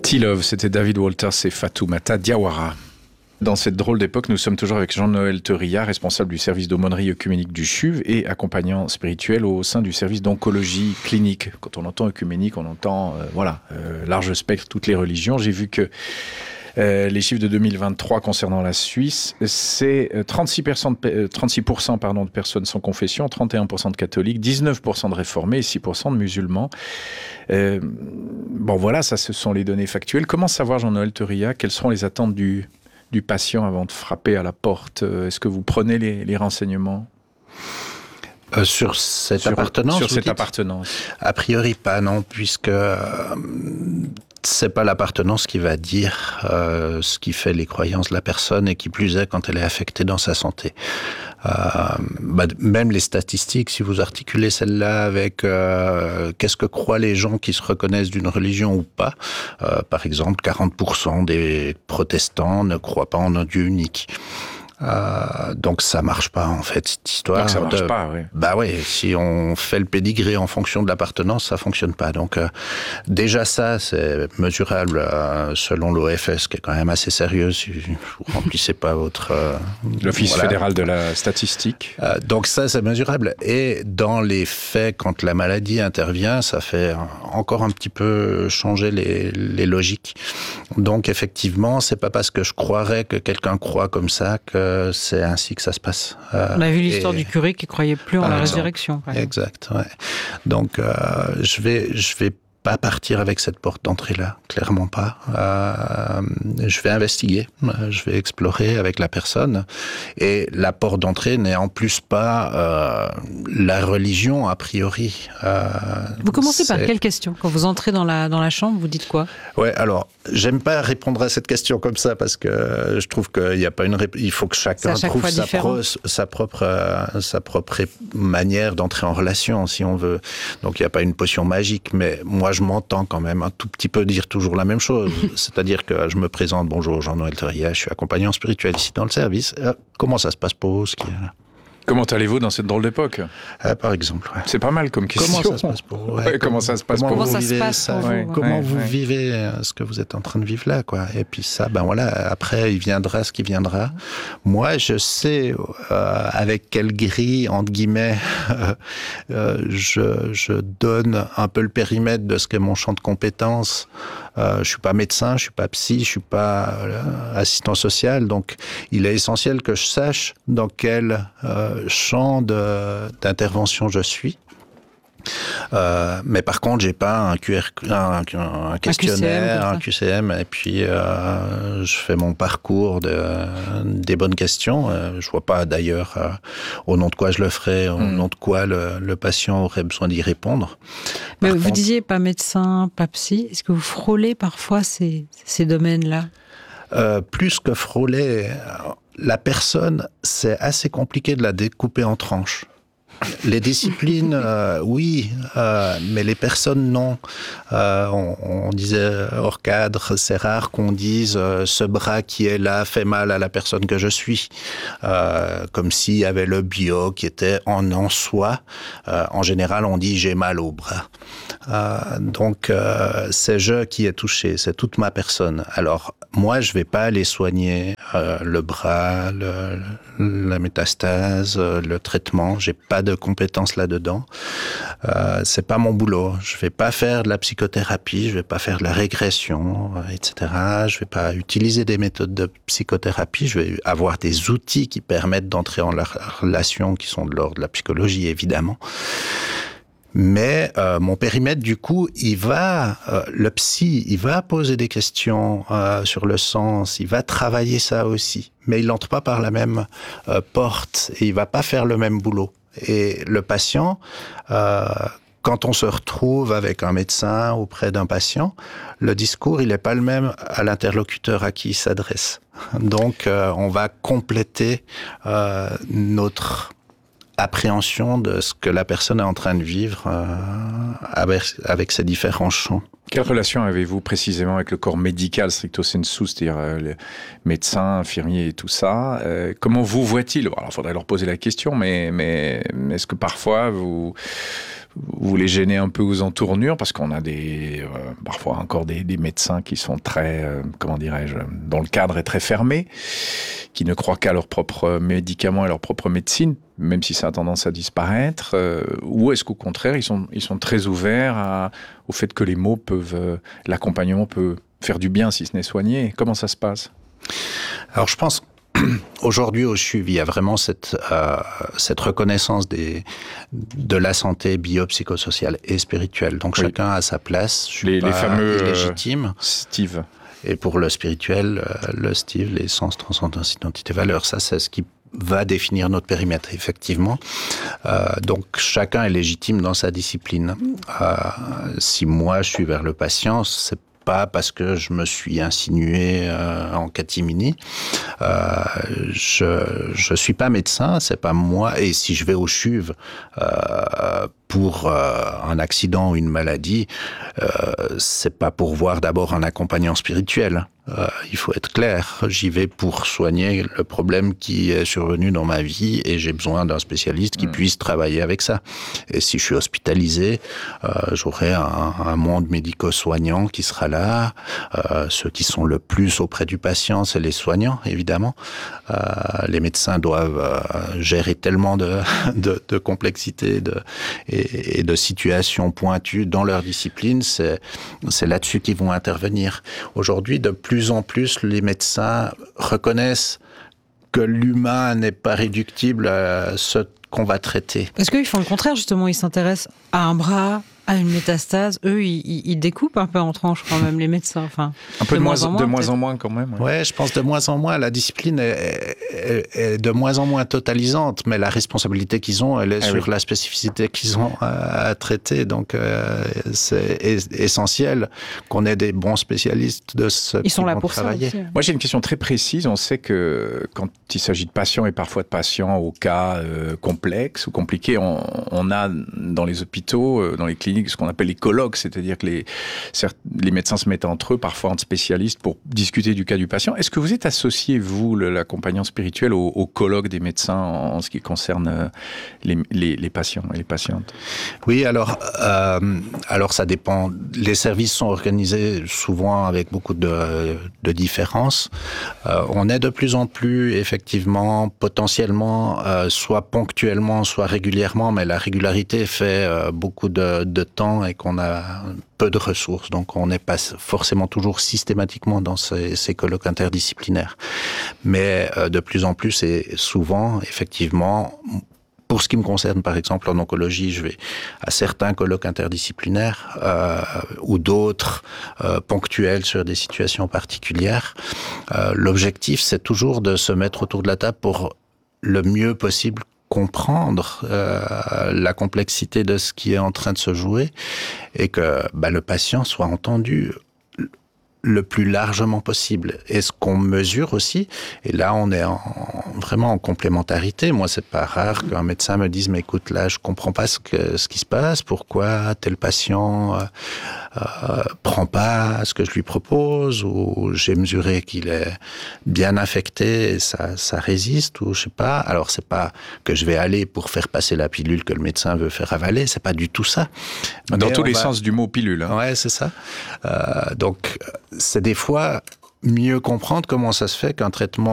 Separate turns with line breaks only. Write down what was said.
T-Love, c'était David Walters et Fatoumata Diawara. Dans cette drôle d'époque, nous sommes toujours avec Jean-Noël Theurillat, responsable du service d'aumônerie œcuménique du CHUV et accompagnant spirituel au sein du service d'oncologie clinique. Quand on entend œcuménique, on entend large spectre, toutes les religions. J'ai vu que les chiffres de 2023 concernant la Suisse, c'est 36% de personnes sans confession, 31% de catholiques, 19% de réformés et 6% de musulmans. Ça ce sont les données factuelles. Comment savoir, Jean-Noël Theurillat, quelles seront les attentes du patient avant de frapper à la porte? Est-ce que vous prenez les renseignements
sur cette appartenance?
Sur cette appartenance.
A priori pas, non, puisque c'est pas l'appartenance qui va dire ce qui fait les croyances de la personne, et qui plus est quand elle est affectée dans sa santé. Même les statistiques, si vous articulez celle-là avec qu'est-ce que croient les gens qui se reconnaissent d'une religion ou pas, par exemple 40% des protestants ne croient pas en un Dieu unique. Donc ça marche pas en fait cette histoire.
Donc ça marche pas, oui.
Bah oui, si on fait le pédigré en fonction de l'appartenance, ça fonctionne pas. Donc déjà ça, c'est mesurable selon l'OFS, qui est quand même assez sérieux. Si vous remplissez pas votre
l'Office fédéral de la statistique.
Donc ça, c'est mesurable. Et dans les faits, quand la maladie intervient, ça fait encore un petit peu changer les logiques. Donc effectivement, c'est pas parce que je croirais que quelqu'un croit comme ça que c'est ainsi que ça se passe.
On a vu l'histoire du curé qui croyait plus en la résurrection.
Exact, ouais. Donc, je vais pas partir avec cette porte d'entrée-là, clairement pas. Je vais investiguer, je vais explorer avec la personne. Et la porte d'entrée n'est en plus pas la religion, a priori.
Vous commencez par quelle question? Quand vous entrez dans la chambre, vous dites quoi?
Ouais, alors, j'aime pas répondre à cette question comme ça, parce que je trouve qu'il n'y a pas il faut que chacun trouve sa propre manière d'entrer en relation, si on veut. Donc, il n'y a pas une potion magique, mais moi, je m'entends quand même un tout petit peu dire toujours la même chose. C'est-à-dire que je me présente, bonjour, Jean-Noël Theurillat, je suis accompagnant spirituel ici dans le service. Comment ça se passe pour vous,
Comment allez-vous dans cette drôle d'époque?
Par exemple. Ouais.
C'est pas mal comme question.
Comment ça se passe pour vous?
Comment ça se passe pour vous?
Comment vous vivez ce que vous êtes en train de vivre là, quoi. Et puis ça, après, il viendra ce qui viendra. Moi, je sais avec quelle grille, entre guillemets, je donne un peu le périmètre de ce qu'est mon champ de compétences. Je suis pas médecin, je suis pas psy, je suis pas assistant social, donc il est essentiel que je sache dans quel champ d'intervention je suis. Mais par contre, j'ai pas un questionnaire, un QCM, et puis je fais mon parcours des bonnes questions. Je vois pas d'ailleurs au nom de quoi je le ferai, au nom de quoi le patient aurait besoin d'y répondre.
Mais vous disiez pas médecin, pas psy. Est-ce que vous frôlez parfois ces domaines-là?
Plus que frôler, la personne, c'est assez compliqué de la découper en tranches. Les disciplines, oui, mais les personnes, non. On disait hors cadre, c'est rare qu'on dise ce bras qui est là fait mal à la personne que je suis. Comme s'il y avait le bio qui était en soi. En général, on dit j'ai mal au bras. Donc, c'est je qui est touché, c'est toute ma personne. Alors, moi, je vais pas aller soigner le bras, la métastase, le traitement. J'ai pas de compétences là-dedans. C'est pas mon boulot. Je vais pas faire de la psychothérapie, je vais pas faire de la régression, etc. Je vais pas utiliser des méthodes de psychothérapie. Je vais avoir des outils qui permettent d'entrer en la relation, qui sont de l'ordre de la psychologie, évidemment. Mais mon périmètre, du coup, le psy, il va poser des questions sur le sens, il va travailler ça aussi, mais il n'entre pas par la même porte et il va pas faire le même boulot. Et le patient, quand on se retrouve avec un médecin auprès d'un patient, le discours, il n'est pas le même à l'interlocuteur à qui il s'adresse. Donc, on va compléter notre appréhension de ce que la personne est en train de vivre avec ses différents champs.
Quelle relation avez-vous précisément avec le corps médical stricto sensu, c'est-à-dire les médecins, infirmiers et tout ça? Comment vous voit-il? Alors, il faudrait leur poser la question, mais est-ce que parfois vous vous les gênez un peu aux entournures, parce qu'on a parfois encore des médecins qui sont très, dont le cadre est très fermé, qui ne croient qu'à leurs propres médicaments et leur propre médecine, même si ça a tendance à disparaître, ou est-ce qu'au contraire, ils sont très ouverts au fait que les mots l'accompagnement peut faire du bien si ce n'est soigné? Comment ça se passe?
Alors je pense aujourd'hui au CHUV, il y a vraiment cette reconnaissance de la santé biopsychosociale et spirituelle. Donc chacun a sa place. Je suis
les fameux
illégitime.
Steve.
Et pour le spirituel, le Steve, les sens, transcendance, identité, valeur, ça c'est ce qui va définir notre périmètre, effectivement. Donc chacun est légitime dans sa discipline. Si moi je suis vers le patient, c'est pas parce que je me suis insinué en catimini. Je suis pas médecin, c'est pas moi. Et si je vais au CHUV pour un accident ou une maladie, c'est pas pour voir d'abord un accompagnant spirituel. Il faut être clair, j'y vais pour soigner le problème qui est survenu dans ma vie et j'ai besoin d'un spécialiste qui puisse travailler avec ça. Et si je suis hospitalisé, j'aurai un monde médico-soignant qui sera là. Ceux qui sont le plus auprès du patient, c'est les soignants, évidemment. Les médecins doivent gérer tellement de complexité et de situations pointues dans leur discipline, c'est là-dessus qu'ils vont intervenir. Aujourd'hui, de plus en plus, les médecins reconnaissent que l'humain n'est pas réductible à ce qu'on va traiter.
Est-ce qu'ils font le contraire, justement? Ils s'intéressent à un bras, à une métastase. Eux, ils découpent un peu en tranches quand même, les médecins. Enfin,
un peu de moins en moins quand même.
Ouais, je pense de moins en moins. La discipline est de moins en moins totalisante, mais la responsabilité qu'ils ont, elle est sur la spécificité qu'ils ont à traiter. Donc, c'est essentiel qu'on ait des bons spécialistes de ce
Ils sont là pour
travailler.
Ça aussi.
Moi, j'ai une question très précise. On sait que quand il s'agit de patients et parfois de patients au cas complexes ou compliqués, on a dans les hôpitaux, dans les cliniques, ce qu'on appelle les colloques, c'est-à-dire que les médecins se mettent entre eux, parfois entre spécialistes, pour discuter du cas du patient. Est-ce que vous êtes associé, vous, l'accompagnant spirituel, au colloque des médecins en ce qui concerne les patients et les patientes?
Oui, alors ça dépend. Les services sont organisés souvent avec beaucoup de différences. On est de plus en plus, effectivement, potentiellement, soit ponctuellement, soit régulièrement, mais la régularité fait beaucoup de temps et qu'on a peu de ressources. Donc, on n'est pas forcément toujours systématiquement dans ces colloques interdisciplinaires. Mais de plus en plus et souvent, effectivement, pour ce qui me concerne, par exemple, en oncologie, je vais à certains colloques interdisciplinaires ou d'autres ponctuels sur des situations particulières. L'objectif, c'est toujours de se mettre autour de la table pour le mieux possible comprendre la complexité de ce qui est en train de se jouer et que le patient soit entendu le plus largement possible. Et ce qu'on mesure aussi, et là on est vraiment en complémentarité. Moi, c'est pas rare qu'un médecin me dise « mais écoute, là je comprends pas ce qui se passe, pourquoi tel patient prend pas ce que je lui propose, ou j'ai mesuré qu'il est bien infecté et ça résiste, ou je sais pas. » Alors c'est pas que je vais aller pour faire passer la pilule que le médecin veut faire avaler, c'est pas du tout ça.
Dans tous les sens du mot pilule. Hein.
Ouais, c'est ça. Donc c'est des fois mieux comprendre comment ça se fait qu'un traitement